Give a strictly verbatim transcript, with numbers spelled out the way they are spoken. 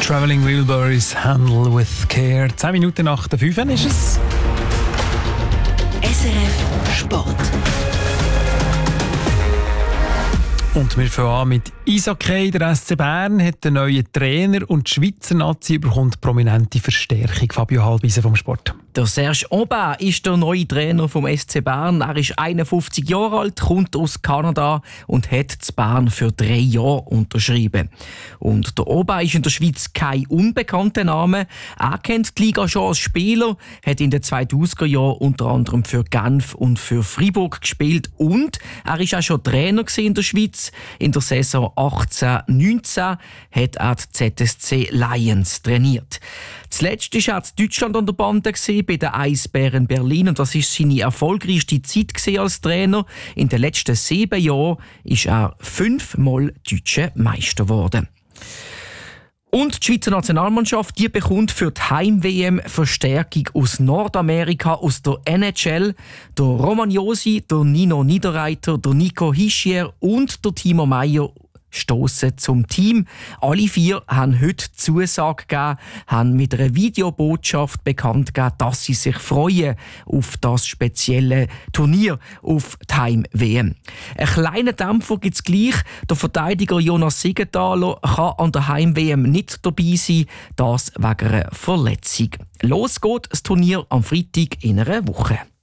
Traveling Wheelbarrows, Handle with Care. Zehn Minuten nach der fünf ist es. S R F Sport. Und wir fangen an mit Eishockey. Der S C Bern hat einen neuen Trainer und die Schweizer Nazi bekommt prominente Verstärkung. Fabio Halbisen vom Sport. Der Serge Aubin ist der neue Trainer vom S C Bern. Er ist einundfünfzig Jahre alt, kommt aus Kanada und hat zu Bern für drei Jahre unterschrieben. Und der Aubin ist in der Schweiz kein unbekannter Name. Er kennt die Liga schon als Spieler, hat in den zweitausender Jahren unter anderem für Genf und für Freiburg gespielt und er ist auch schon Trainer in der Schweiz. In der Saison achtzehn neunzehn hat er die Z S C Lions trainiert. Zuletzt war er in Deutschland an der Bande bei den Eisbären Berlin und das war seine erfolgreichste Zeit als Trainer. In den letzten sieben Jahren ist er fünfmal deutscher Meister geworden. Und die Schweizer Nationalmannschaft die bekommt für die Heim-W M Verstärkung aus Nordamerika, aus der N H L. Der Roman Josi, der Nino Niederreiter, der Nico Hischier und der Timo Meyer stossen zum Team. Alle vier haben heute Zusage gegeben, haben mit einer Videobotschaft bekannt gegeben, dass sie sich freuen auf das spezielle Turnier, auf die Heim-W M. Einen kleinen Dämpfer gibt es gleich. Der Verteidiger Jonas Siegenthaler kann an der Heim-W M nicht dabei sein, das wegen einer Verletzung. Los geht das Turnier am Freitag in einer Woche.